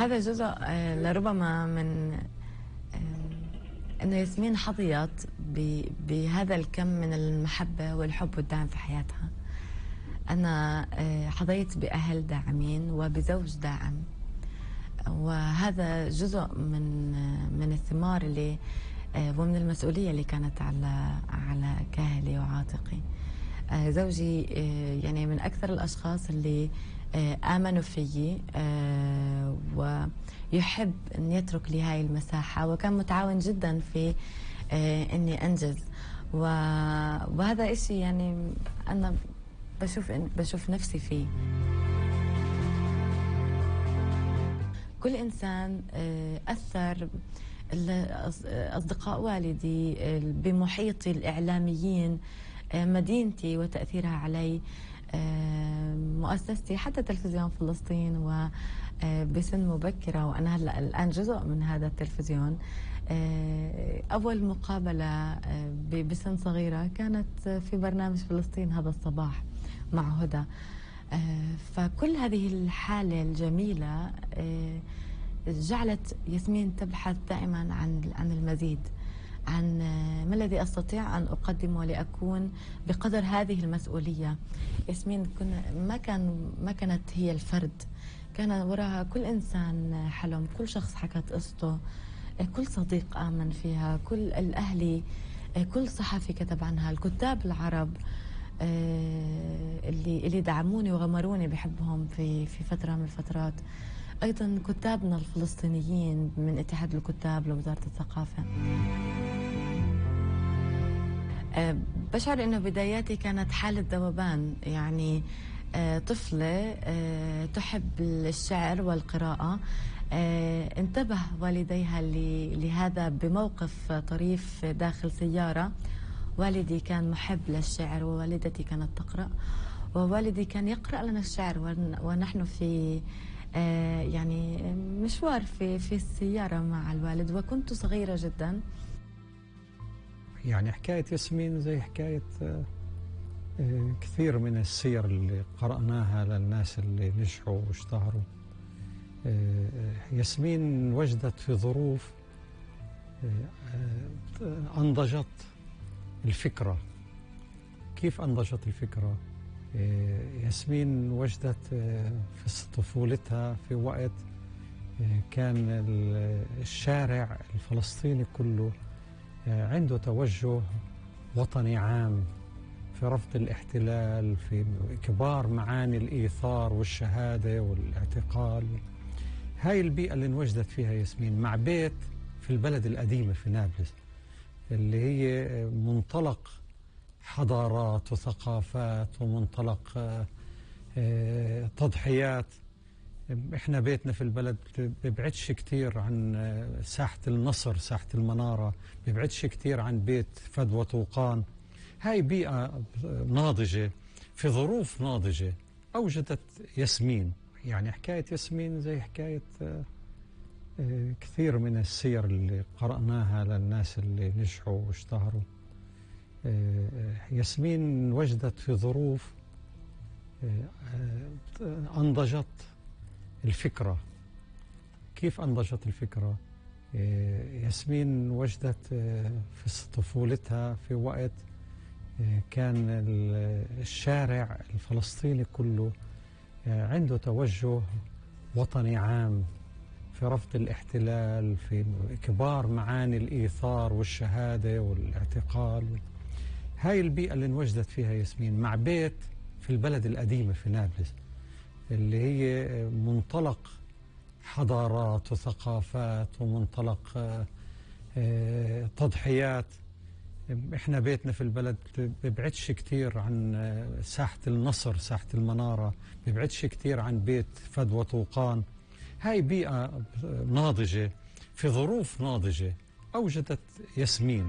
هذا جزء لربما من أنه ياسمين حظيت بهذا الكم من المحبة والحب والدعم في حياتها. أنا حظيت بأهل داعمين وبزوج داعم، وهذا جزء من الثمار اللي ومن المسؤولية اللي كانت على كاهلي وعاتقي. زوجي يعني من أكثر الأشخاص اللي آمنوا فيي ويحب أن يترك لي هاي المساحة، وكان متعاون جدا في أني أنجز، وهذا إشي يعني أنا بشوف نفسي فيه. كل إنسان أثر، أصدقاء والدي، بمحيطي، الإعلاميين، مدينتي وتأثيرها علي، مؤسستي، حتى تلفزيون فلسطين، وبسن مبكرة وأنا الآن جزء من هذا التلفزيون. أول مقابلة بسن صغيرة كانت في برنامج فلسطين هذا الصباح مع هدى. فكل هذه الحالة الجميلة جعلت ياسمين تبحث دائما عن المزيد، عن ما الذي أستطيع أن أقدمه لأكون بقدر هذه المسؤولية. ياسمين ما كانت هي الفرد، كان وراها كل إنسان حلم، كل شخص حكت قصته، كل صديق آمن فيها، كل الأهلي، كل صحفي كتب عنها، الكتاب العرب اللي دعموني وغمروني بحبهم في فترة من الفترات، أيضا كتابنا الفلسطينيين من اتحاد الكتاب لوزارة الثقافة. بشعر أنه بداياتي كانت حالة ذوبان، يعني طفلة تحب الشعر والقراءة. انتبه والديها لهذا بموقف طريف داخل سيارة. والدي كان محب للشعر ووالدتي كانت تقرأ، ووالدي كان يقرأ لنا الشعر ونحن في يعني مشوار في السيارة مع الوالد، وكنت صغيرة جدا. يعني حكاية ياسمين زي حكاية كثير من السير اللي قرأناها للناس اللي نجحوا واشتهروا. ياسمين وجدت في ظروف أنضجت الفكرة. كيف أنضجت الفكرة؟ ياسمين وجدت في طفولتها في وقت كان الشارع الفلسطيني كله عنده توجه وطني عام في رفض الاحتلال، في كبار معاني الإيثار والشهادة والاعتقال. هاي البيئة اللي انوجدت فيها ياسمين مع بيت في البلد القديمة في نابلس، اللي هي منطلق حضارات وثقافات ومنطلق تضحيات. احنا بيتنا في البلد بيبعدش كتير عن ساحة النصر، ساحة المنارة، بيبعدش كتير عن بيت فدوى طوقان. هاي بيئة ناضجة في ظروف ناضجة أوجدت ياسمين. يعني حكاية ياسمين زي حكاية كثير من السير اللي قرأناها للناس اللي نجحوا واشتهروا. ياسمين وجدت في ظروف أنضجت الفكرة. كيف أنضجت الفكرة؟ ياسمين وجدت في طفولتها في وقت كان الشارع الفلسطيني كله عنده توجه وطني عام في رفض الاحتلال، في كبار معاني الإيثار والشهادة والاعتقال. هاي البيئة اللي انوجدت فيها ياسمين مع بيت في البلد القديمة في نابلس، اللي هي منطلق حضارات وثقافات ومنطلق تضحيات. احنا بيتنا في البلد بيبعدش كتير عن ساحة النصر، ساحة المنارة، بيبعدش كتير عن بيت فدوى طوقان. هاي بيئة ناضجة في ظروف ناضجة أوجدت ياسمين.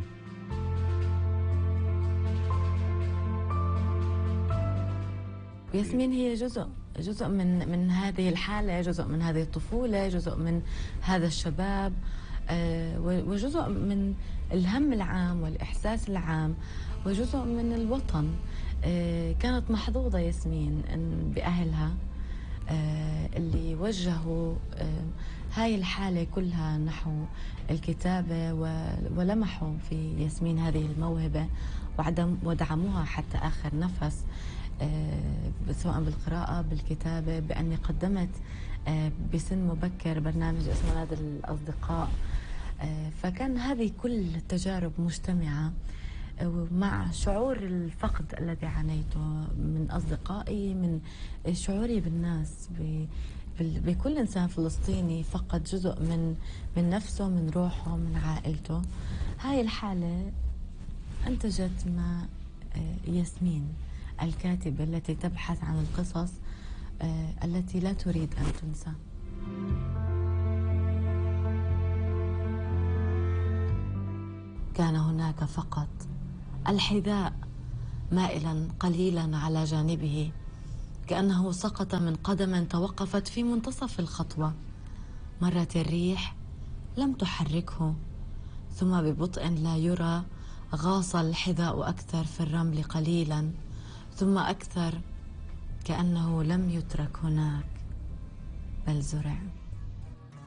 ياسمين هي جزء من هذه الحالة، جزء من هذه الطفولة، جزء من هذا الشباب، وجزء من الهم العام والإحساس العام، وجزء من الوطن. كانت محظوظة ياسمين بأهلها، اللي وجهوا هاي الحالة كلها نحو الكتابة ولمحوا في ياسمين هذه الموهبة ودعموها حتى آخر نفس، سواء بالقراءة بالكتابة، بأني قدمت بسن مبكر برنامج اسمه نادي الأصدقاء. فكان هذه كل التجارب مجتمعة مع شعور الفقد الذي عانيته من أصدقائي، من شعوري بالناس، بكل إنسان فلسطيني فقد جزء من نفسه، من روحه، من عائلته. هاي الحالة أنتجت ما ياسمين الكاتبة التي تبحث عن القصص التي لا تريد أن تنسى. كان هناك فقط الحذاء مائلا قليلا على جانبه، كأنه سقط من قدم توقفت في منتصف الخطوة. مرت الريح لم تحركه، ثم ببطء لا يرى غاص الحذاء أكثر في الرمل قليلا، ثم أكثر، كأنه لم يترك هناك بل زرع.